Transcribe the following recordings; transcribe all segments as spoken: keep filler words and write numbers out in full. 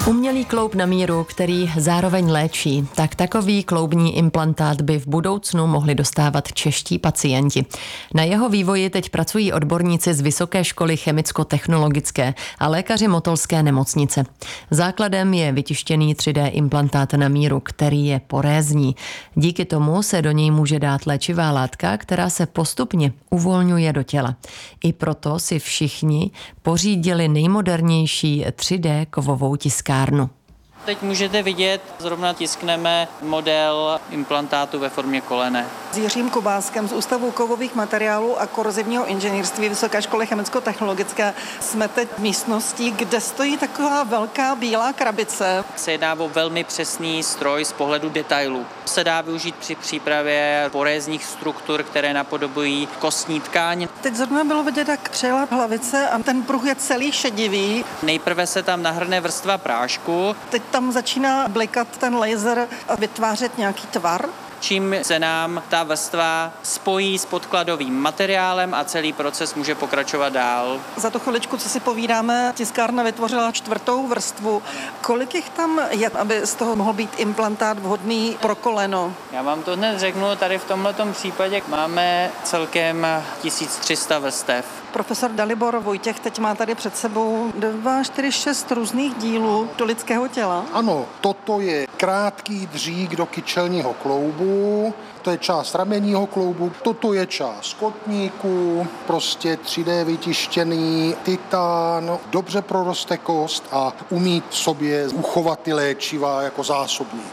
Umělý kloub na míru, který zároveň léčí, tak takový kloubní implantát by v budoucnu mohli dostávat čeští pacienti. Na jeho vývoji teď pracují odborníci z Vysoké školy chemicko-technologické a lékaři Motolské nemocnice. Základem je vytištěný tři dé implantát na míru, který je porézní. Díky tomu se do něj může dát léčivá látka, která se postupně uvolňuje do těla. I proto si všichni pořídili nejmodernější tři dé kovovou tiskárnu. Teď můžete vidět, zrovna tiskneme model implantátu ve formě kolene. S Jiřím Kubáskem z Ústavu kovových materiálů a korozivního inženýrství Vysoké školy chemicko-technologické jsme teď v místnosti, kde stojí taková velká bílá krabice. Se jedná o velmi přesný stroj z pohledu detailů. Se dá využít při přípravě porézních struktur, které napodobují kostní tkáň. Teď zrovna bylo vidět, jak přijela hlavice a ten pruh je celý šedivý. Nejprve se tam nahrne vrstva prášku. Teď tam začíná blikat ten laser a vytvářet nějaký tvar. Čím se nám ta vrstva spojí s podkladovým materiálem a celý proces může pokračovat dál. Za tu chviličku, co si povídáme, tiskárna vytvořila čtvrtou vrstvu. Kolik jich tam je, aby z toho mohl být implantát vhodný pro koleno? Já vám to hned řeknu, tady v tomhletom případě máme celkem tisíc tři sta vrstev. Profesor Dalibor Vojtěch teď má tady před sebou dva, čtyři, šest různých dílů do lidského těla. Ano, toto je krátký dřík do kyčelního kloubu, to je část ramenního kloubu, toto je část kotníku, prostě tři dé vytištěný titán, dobře proroste kost a umí v sobě uchovat ty léčiva jako zásobník.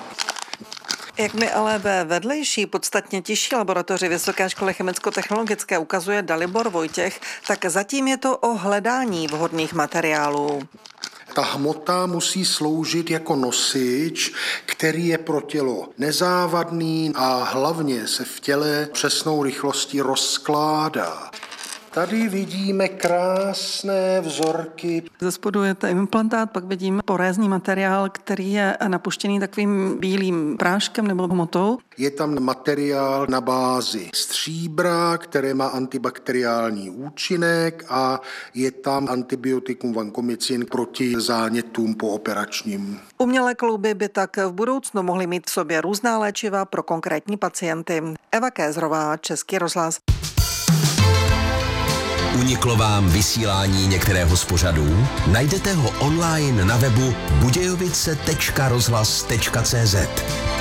Jak mi ale ve vedlejší, podstatně tižší laboratoři Vysoké školy chemicko-technologické ukazuje Dalibor Vojtěch, tak zatím je to o hledání vhodných materiálů. Ta hmota musí sloužit jako nosič, který je pro tělo nezávadný a hlavně se v těle přesnou rychlostí rozkládá. Tady vidíme krásné vzorky. Ze spodu je ten implantát, pak vidíme porézní materiál, který je napuštěný takovým bílým práškem nebo hmotou. Je tam materiál na bázi stříbra, které má antibakteriální účinek a je tam antibiotikum vancomycin proti zánětům pooperačním. Umělé klouby by tak v budoucnu mohly mít v sobě různá léčiva pro konkrétní pacienty. Eva Kézrová, Český rozhlas. Uniklo vám vysílání některého z pořadů? Najdete ho online na webu budějovice tečka rozhlas tečka cé zet.